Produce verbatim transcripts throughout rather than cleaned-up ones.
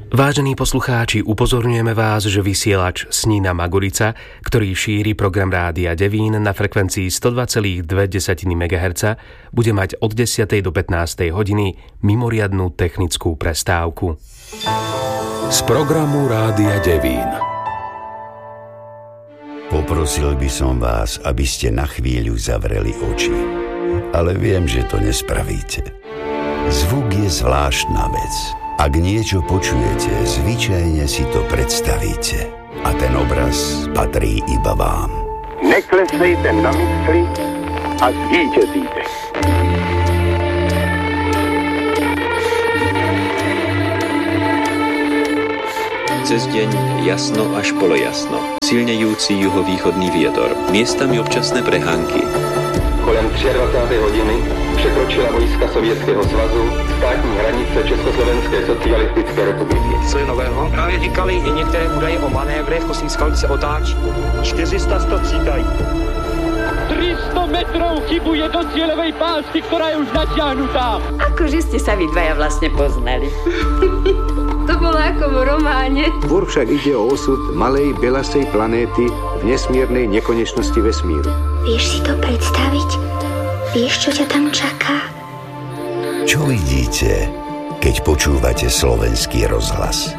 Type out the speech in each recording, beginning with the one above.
Vážení poslucháči, upozorňujeme vás, že vysielač Snina Magurica, ktorý šíri program Rádia Devín na frekvencii sto dva celé dve megahertza, bude mať od desiatej do pätnástej hodiny mimoriadnu technickú prestávku. Z programu Rádia Devín. Poprosil by som vás, aby ste na chvíľu zavreli oči. Ale viem, že to nespravíte. Zvuk je zvláštna vec. Ak niečo počujete, zvyčajne si to predstavíte. A ten obraz patrí iba vám. Neklesejte na mysli a zvítězíte. Cez deň jasno až polojasno. Silnejúci juhovýchodný vietor. Miestami občasné prehánky. Kolem dvacáté třetí hodiny překročila vojska Sovětského svazu státní hranice Československé socialistické republiky. Co je nového? Právě říkali i některé údaje o manévrech, kosmí skalky se otáčí. čtyři sta střídají. tři sta metrov chybuje do cieľovej pásky, ktorá je už natiahnutá. Akože ste sa vy dvaja vlastne poznali. To bolo ako v románe. Tvor však ide o osud malej belasej planéty v nesmiernej nekonečnosti vesmíru. Vieš si to predstaviť? Vieš, čo ťa tam čaká? Čo vidíte, keď počúvate Slovenský rozhlas?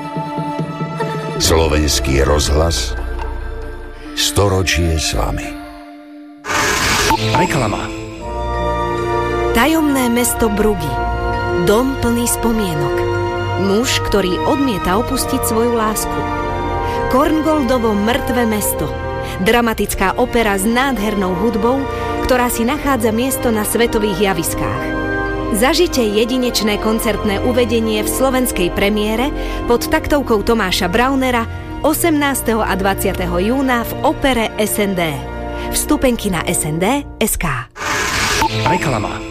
Slovenský rozhlas storočie s vami. Reklama. Tajomné mesto Brugy. Dom plný spomienok. Muž, ktorý odmieta opustiť svoju lásku. Korngoldovo mŕtve mesto. Dramatická opera s nádhernou hudbou, ktorá si nachádza miesto na svetových javiskách. Zažite jedinečné koncertné uvedenie v slovenskej premiére pod taktovkou Tomáša Braunera osemnásteho a dvadsiateho júna v opere es en dé. Vstupenky na es en dé bodka es ká. Reklama.